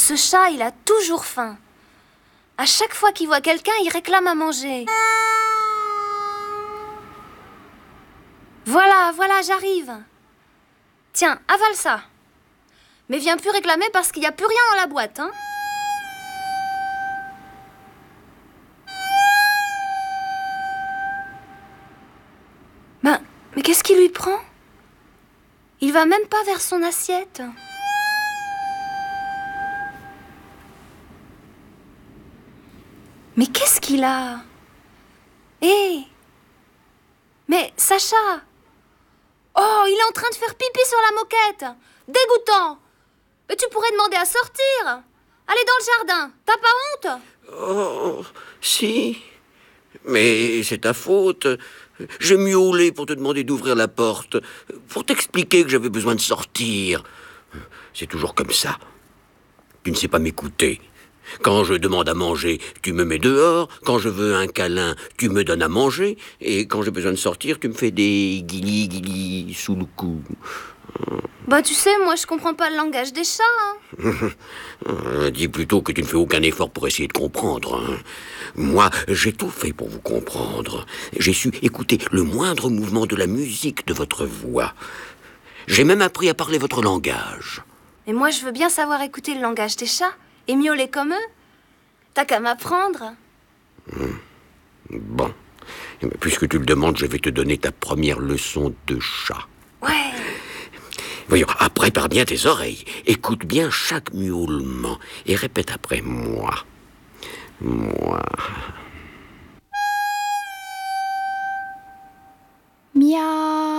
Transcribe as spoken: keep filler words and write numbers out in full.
Ce chat, il a toujours faim. À chaque fois qu'il voit quelqu'un, il réclame à manger. Voilà, voilà, j'arrive. Tiens, avale ça. Mais viens plus réclamer parce qu'il n'y a plus rien dans la boîte, hein. Ben, mais qu'est-ce qui lui prend? Il va même pas vers son assiette. Mais qu'est-ce qu'il a? Hé! Mais Sacha! Oh, il est en train de faire pipi sur la moquette! Dégoûtant! Mais tu pourrais demander à sortir! Allez dans le jardin! T'as pas honte? Oh, si. Mais c'est ta faute. J'ai miaulé pour te demander d'ouvrir la porte, pour t'expliquer que j'avais besoin de sortir. C'est toujours comme ça. Tu ne sais pas m'écouter. Quand je demande à manger, tu me mets dehors. Quand je veux un câlin, tu me donnes à manger. Et quand j'ai besoin de sortir, tu me fais des guilis-guilis sous le cou. Bah tu sais, moi je comprends pas le langage des chats. Hein. euh, dis plutôt que tu ne fais aucun effort pour essayer de comprendre. Hein. Moi, j'ai tout fait pour vous comprendre. J'ai su écouter le moindre mouvement de la musique de votre voix. J'ai même appris à parler votre langage. Et moi je veux bien savoir écouter le langage des chats et miauler comme eux. T'as qu'à m'apprendre. Hum. Bon. Puisque tu le demandes, je vais te donner ta première leçon de chat. Ouais. Voyons, après, prépare bien tes oreilles. Écoute bien chaque miaulement et répète après moi. Moi. Miaou.